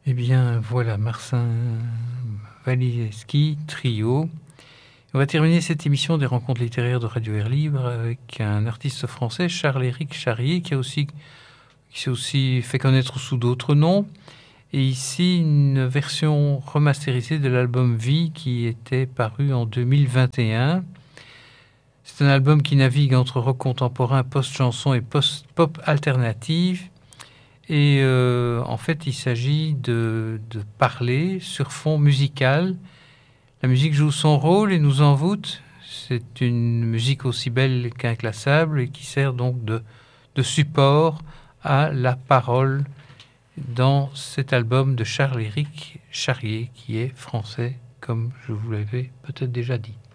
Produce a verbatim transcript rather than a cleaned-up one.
Eh bien, voilà, Marcin Walieski, trio. On va terminer cette émission des rencontres littéraires de Radio Air Libre avec un artiste français, Charles-Éric Charrier, qui a aussi, qui s'est aussi fait connaître sous d'autres noms. Et ici, une version remasterisée de l'album Vie qui était paru en deux mille vingt et un. C'est un album qui navigue entre rock contemporain, post-chanson et post-pop alternative. Et euh, en fait, il s'agit de, de parler sur fond musical. La musique joue son rôle et nous envoûte. C'est une musique aussi belle qu'inclassable et qui sert donc de, de support à la parole dans cet album de Charles-Éric Charrier, qui est français, comme je vous l'avais peut-être déjà dit.